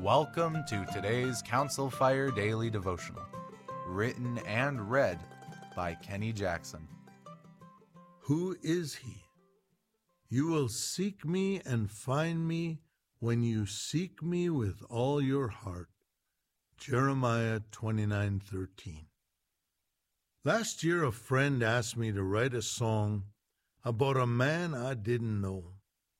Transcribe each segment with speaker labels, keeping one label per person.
Speaker 1: Welcome to today's Council Fire Daily Devotional, written and read by Kenny Jackson.
Speaker 2: Who is he? You will seek me and find me when you seek me with all your heart. Jeremiah 29:13. Last year, a friend asked me to write a song about a man I didn't know.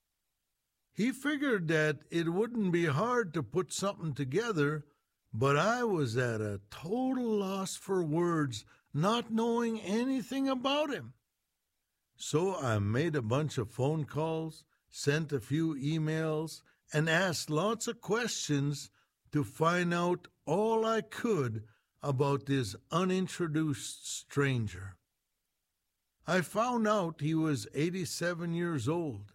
Speaker 2: He figured that it wouldn't be hard to put something together, but I was at a total loss for words, not knowing anything about him. So I made a bunch of phone calls, sent a few emails, and asked lots of questions to find out all I could about this unintroduced stranger. I found out he was 87 years old,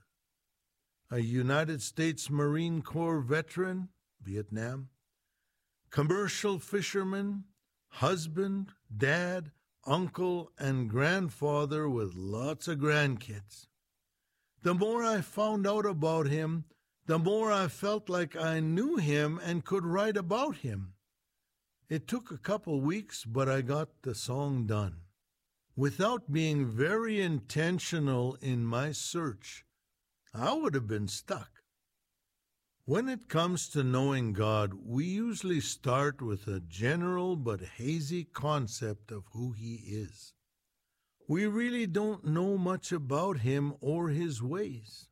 Speaker 2: a United States Marine Corps veteran, Vietnam, commercial fisherman, husband, dad, uncle, and grandfather with lots of grandkids. The more I found out about him, the more I felt like I knew him and could write about him. It took a couple weeks, but I got the song done. Without being very intentional in my search, I would have been stuck. When it comes to knowing God, we usually start with a general but hazy concept of who He is. We really don't know much about Him or His ways.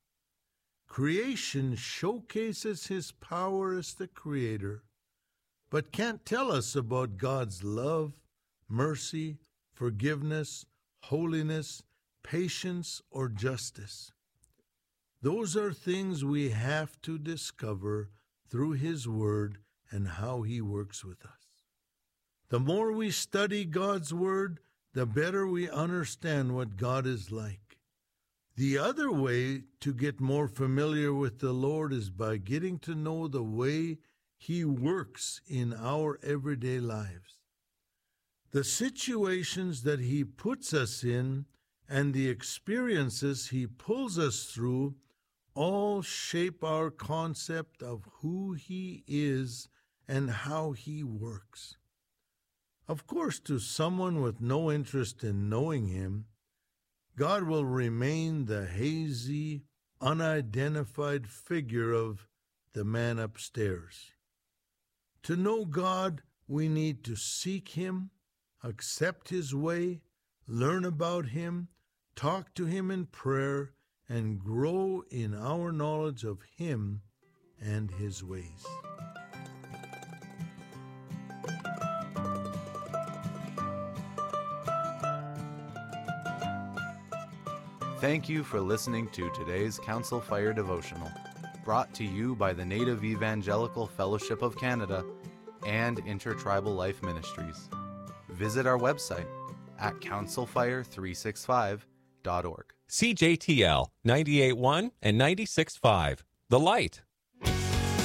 Speaker 2: Creation showcases His power as the Creator, but can't tell us about God's love, mercy, forgiveness, holiness, patience, or justice. Those are things we have to discover through His Word and how He works with us. The more we study God's Word, the better we understand what God is like. The other way to get more familiar with the Lord is by getting to know the way He works in our everyday lives. The situations that He puts us in and the experiences He pulls us through all shape our concept of who He is and how He works. Of course, to someone with no interest in knowing Him, God will remain the hazy, unidentified figure of the man upstairs. To know God, we need to seek Him, accept His way, learn about Him, talk to Him in prayer, and grow in our knowledge of Him and His ways.
Speaker 1: Thank you for listening to today's Council Fire Devotional, brought to you by the Native Evangelical Fellowship of Canada and Intertribal Life Ministries. Visit our website at councilfire365.org.
Speaker 3: CJTL 98.1 and 96.5, The Light.